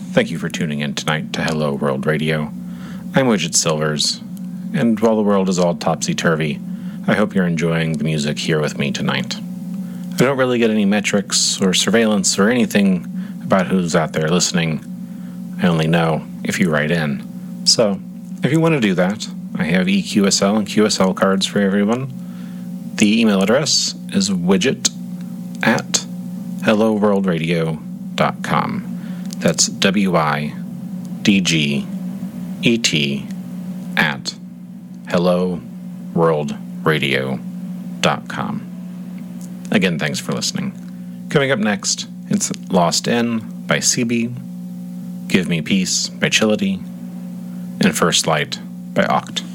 Thank you for tuning in tonight to Hello World Radio. I'm Widget Silvers, and while the world is all topsy-turvy, I hope you're enjoying the music here with me tonight. I don't really get any metrics or surveillance or anything about who's out there listening. I only know if you write in. So, if you want to do that, I have EQSL and QSL cards for everyone. The email address is widget@helloworldradio.com. That's WIDGET@helloworldradio.com. Again, thanks for listening. Coming up next, it's Lost In by CB, Give Me Peace by Chility, and First Light by Oct.